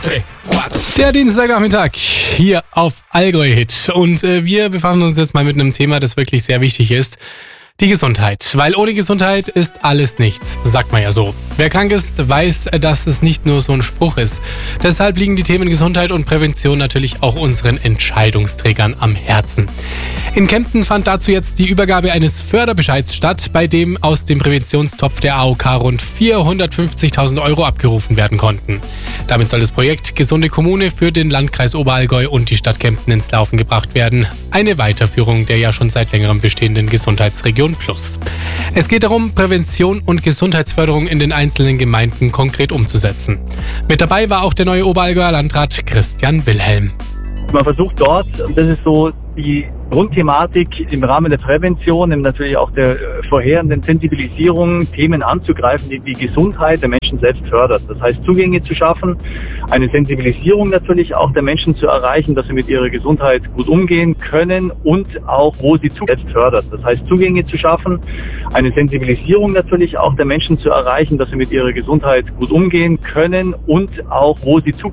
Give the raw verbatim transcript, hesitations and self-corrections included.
Der Dienstagnachmittag hier auf Allgäu Hit. Und äh, wir befassen uns jetzt mal mit einem Thema, das wirklich sehr wichtig ist. Die Gesundheit. Weil ohne Gesundheit ist alles nichts, sagt man ja so. Wer krank ist, weiß, dass es nicht nur so ein Spruch ist. Deshalb liegen die Themen Gesundheit und Prävention natürlich auch unseren Entscheidungsträgern am Herzen. In Kempten fand dazu jetzt die Übergabe eines Förderbescheids statt, bei dem aus dem Präventionstopf der A O K rund vierhundertfünfzigtausend Euro abgerufen werden konnten. Damit soll das Projekt Gesunde Kommune für den Landkreis Oberallgäu und die Stadt Kempten ins Laufen gebracht werden. Eine Weiterführung der ja schon seit längerem bestehenden Gesundheitsregion Plus. Es geht darum, Prävention und Gesundheitsförderung in den einzelnen Gemeinden konkret umzusetzen. Mit dabei war auch der neue Oberallgäuer Landrat Christian Wilhelm. Man versucht dort, das ist so die Grundthematik im Rahmen der Prävention, natürlich auch der vorherenden Sensibilisierung, Themen anzugreifen, die die Gesundheit der Menschen selbst fördert. Das heißt, Zugänge zu schaffen, eine Sensibilisierung natürlich auch der Menschen zu erreichen, dass sie mit ihrer Gesundheit gut umgehen können und auch, wo sie Zugänge selbst fördert. Das heißt, Zugänge zu schaffen, eine Sensibilisierung natürlich auch der Menschen zu erreichen, dass sie mit ihrer Gesundheit gut umgehen können und auch, wo sie Zugänge